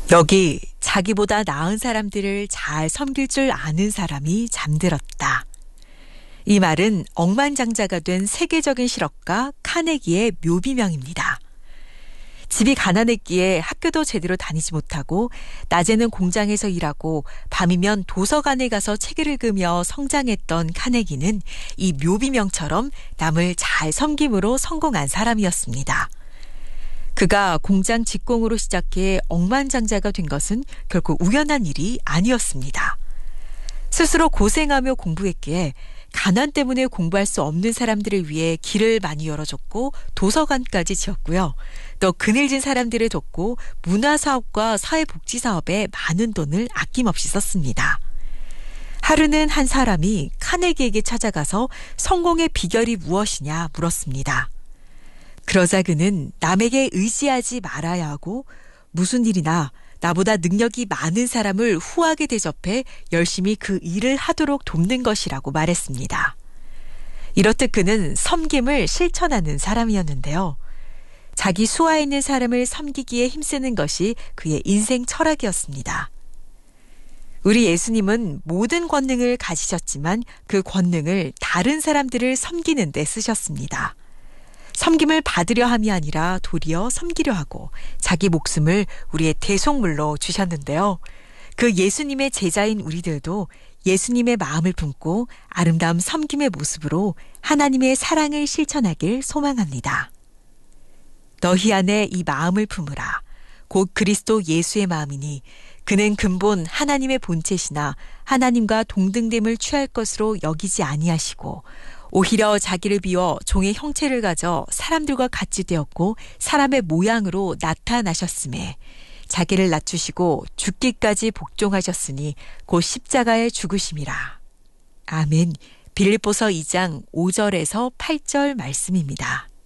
여기 자기보다 나은 사람들을 잘 섬길 줄 아는 사람이 잠들었다. 이 말은 억만장자가 된 세계적인 실업가 카네기의 묘비명입니다. 집이 가난했기에 학교도 제대로 다니지 못하고 낮에는 공장에서 일하고 밤이면 도서관에 가서 책을 읽으며 성장했던 카네기는 이 묘비명처럼 남을 잘 섬김으로 성공한 사람이었습니다. 그가 공장 직공으로 시작해 억만장자가 된 것은 결코 우연한 일이 아니었습니다. 스스로 고생하며 공부했기에 가난 때문에 공부할 수 없는 사람들을 위해 길을 많이 열어줬고 도서관까지 지었고요. 또 그늘진 사람들을 돕고 문화사업과 사회복지사업에 많은 돈을 아낌없이 썼습니다. 하루는 한 사람이 카네기에게 찾아가서 성공의 비결이 무엇이냐 물었습니다. 그러자 그는 남에게 의지하지 말아야 하고 무슨 일이나 나보다 능력이 많은 사람을 후하게 대접해 열심히 그 일을 하도록 돕는 것이라고 말했습니다. 이렇듯 그는 섬김을 실천하는 사람이었는데요. 자기 수하에 있는 사람을 섬기기에 힘쓰는 것이 그의 인생 철학이었습니다. 우리 예수님은 모든 권능을 가지셨지만 그 권능을 다른 사람들을 섬기는 데 쓰셨습니다. 섬김을 받으려 함이 아니라 도리어 섬기려 하고 자기 목숨을 우리의 대속물로 주셨는데요. 그 예수님의 제자인 우리들도 예수님의 마음을 품고 아름다운 섬김의 모습으로 하나님의 사랑을 실천하길 소망합니다. 너희 안에 이 마음을 품으라. 곧 그리스도 예수의 마음이니 그는 근본 하나님의 본체시나 하나님과 동등됨을 취할 것으로 여기지 아니하시고 오히려 자기를 비워 종의 형체를 가져 사람들과 같이 되었고 사람의 모양으로 나타나셨음에 자기를 낮추시고 죽기까지 복종하셨으니 곧 십자가에 죽으심이라. 아멘. 빌립보서 2장 5절에서 8절 말씀입니다.